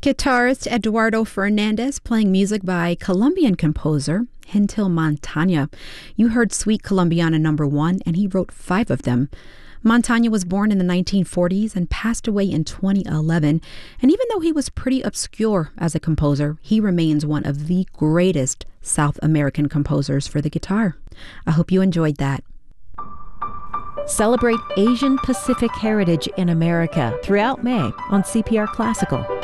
Guitarist Eduardo Fernandez playing music by Colombian composer Gentil Montaña. You heard Suite Colombiana No. 1, and he wrote 5 of them. Montaña was born in the 1940s and passed away in 2011. And even though he was pretty obscure as a composer, he remains one of the greatest South American composers for the guitar. I hope you enjoyed that. Celebrate Asian Pacific heritage in America throughout May on CPR Classical.